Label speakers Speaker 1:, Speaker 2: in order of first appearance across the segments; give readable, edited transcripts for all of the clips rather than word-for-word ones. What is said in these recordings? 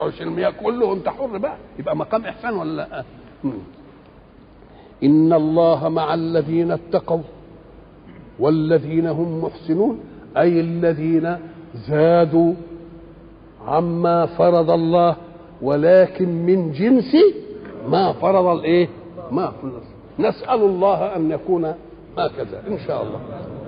Speaker 1: المياه كله انت حر بقى، يبقى مقام احسان ولا لا؟ ان الله مع الذين اتقوا والذين هم محسنون، اي الذين زادوا عما فرض الله ولكن من جنس ما فرض الايه؟ ما فرض. نسأل الله ان يكون هكذا ان شاء الله.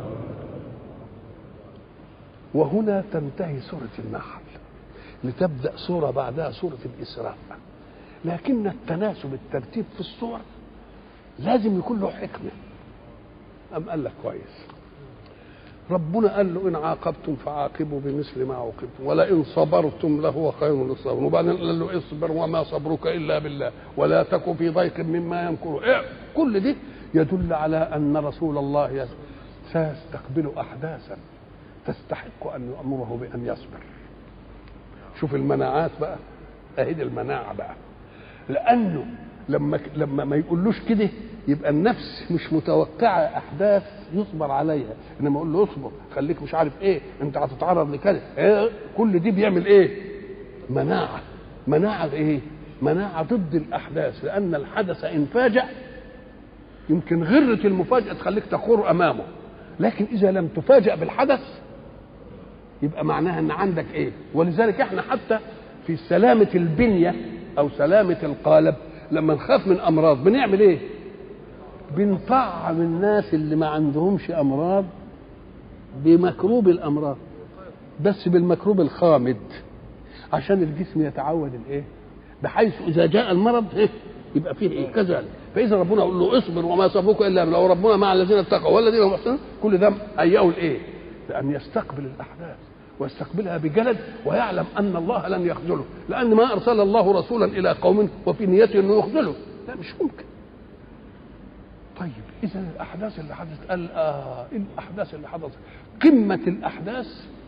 Speaker 1: وهنا تنتهي سورة النحل لتبدأ سورة بعدها سورة الإسراء، لكن التناسب الترتيب في السور لازم يكون له حكمة. أم قال لك كويس، ربنا قال له إن عاقبتم فعاقبوا بمثل ما عوقبتم ولئن صبرتم لهو خير للصابرين، وبعدين قال له اصبر وما صبرك إلا بالله ولا تك في ضيق مما يمكرون. كل دي يدل على أن رسول الله سيستقبل أحداثا تستحق أن يأمره بأن يصبر. شوف المناعات بقى، أهيد المناعة بقى، لأنه لما ما يقولوش كده يبقى النفس مش متوقعة أحداث يصبر عليها، إنما يقول له اصبر خليك مش عارف إيه أنت هتتعرض لكذا، كل دي بيعمل إيه؟ مناعة. مناعة إيه؟ مناعة ضد الأحداث، لأن الحدث إن فاجأ يمكن غرة المفاجأة تخليك تخور أمامه، لكن إذا لم تفاجأ بالحدث يبقى معناها ان عندك ايه. ولذلك احنا حتى في سلامة البنية او سلامة القالب لما نخاف من امراض بنعمل ايه؟ بنطعم الناس اللي ما عندهمش امراض بمكروب الامراض، بس بالمكروب الخامد عشان الجسم يتعود الايه، بحيث اذا جاء المرض إيه؟ يبقى فيه ايه كذلك. فاذا ربنا يقول له اصبر وما صبرك الا بالله وربنا مع الذين اتقوا والذين هم محسنون، كل ده هيئوا الايه؟ لأن يستقبل الأحداث ويستقبلها بجلد ويعلم أن الله لن يخذله، لأن ما أرسل الله رسولا إلى قوم وفي نيته أنه يخذله، لا مش ممكن. طيب إذا الأحداث اللي حدثت قال إيه الأحداث اللي حدثت؟ قمة الأحداث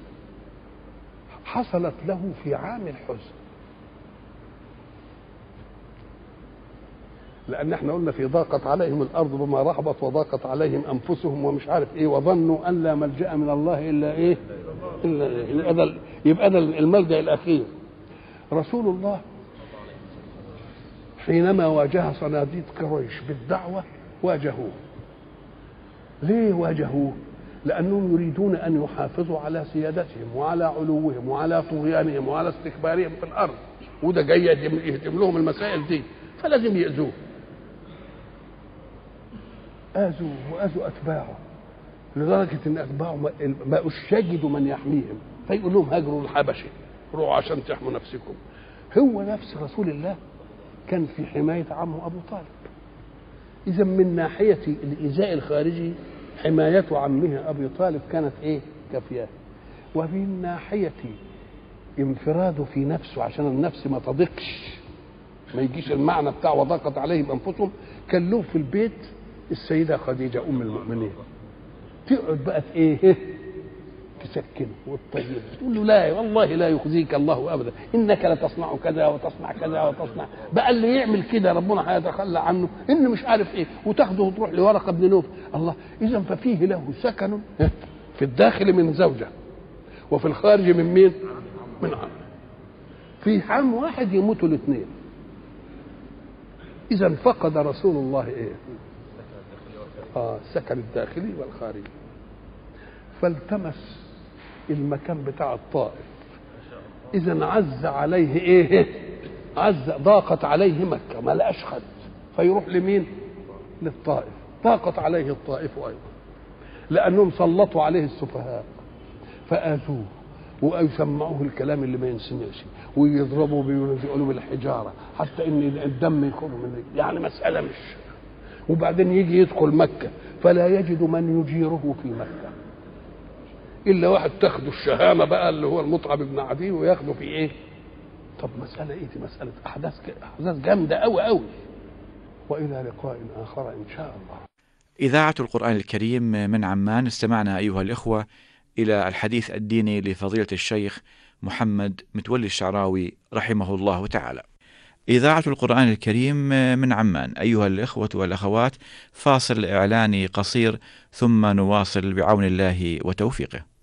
Speaker 1: حصلت له في عام الحزن، لأن احنا قلنا في ضاقت عليهم الأرض بما رحبت وضاقت عليهم أنفسهم ومش عارف إيه وظنوا أن لا ملجأ من الله إلا إيه؟ يبقى ده الملجأ الأخير. رسول الله حينما واجه صناديد قريش بالدعوة واجهوه. ليه واجهوه؟ لأنهم يريدون أن يحافظوا على سيادتهم وعلى علوهم وعلى طغيانهم وعلى استكبارهم في الأرض، وده جاي يهدم لهم المسائل دي، فلازم يأذوه. آذوا وآذوا أتباعه لدرجة إن أتباعه ما يجدوا من يحميهم، فيقول لهم هاجروا الحبشة، روحوا عشان تحموا نفسكم. هو نفس رسول الله كان في حماية عمه أبو طالب. إذا من ناحية الإيذاء الخارجي حماية عمه أبي طالب كانت إيه؟ كافية. ومن ناحية انفراده في نفسه عشان النفس ما تضيقش، ما يجيش المعنى بتاع وضاقت عليهم أنفسهم، كان له في البيت السيدة خديجة أم المؤمنين تقعد بقى إيه؟ تسكنه وتطيبه، تقول له لا والله لا يخزيك الله أبدا، إنك لتصنع كذا وتصنع كذا وتصنع، بقى اللي يعمل كده ربنا هيتخلى عنه، إن مش عارف إيه، وتاخده وتروح لورقة بن نوفل. الله، إذا ففيه له سكن في الداخل من زوجة وفي الخارج من مين؟ من عم. في عام واحد يموتوا الاثنين. إذا فقد رسول الله إيه؟ السكن الداخلي والخارجي، فالتمس المكان بتاع الطائف. إذا عز عليه إيه؟ ضاقت عليه مكة ما لقاش خد، فيروح لمين؟ للطائف. ضاقت عليه الطائف أيضا لأنهم سلطوا عليه السفهاء فآذوه ويسمعوه الكلام اللي ما ينسمعش ويضربوا بيقولوا بالحجارة حتى إن الدم يخرج من، يعني مسألة مش. وبعدين يجي يدخل مكة فلا يجد من يجيره في مكة إلا واحد تاخده الشهامة بقى اللي هو المطعم بن عدي وياخده في إيه؟ طب مسألة إيه دي؟ مسألة أحداث جامدة أوي أوي. وإلى لقاء آخر إن شاء الله.
Speaker 2: إذاعة القرآن الكريم من عمان، استمعنا أيها الإخوة إلى الحديث الديني لفضيلة الشيخ محمد متولي الشعراوي رحمه الله تعالى. إذاعة القرآن الكريم من عمان. أيها الإخوة والأخوات، فاصل إعلاني قصير ثم نواصل بعون الله وتوفيقه.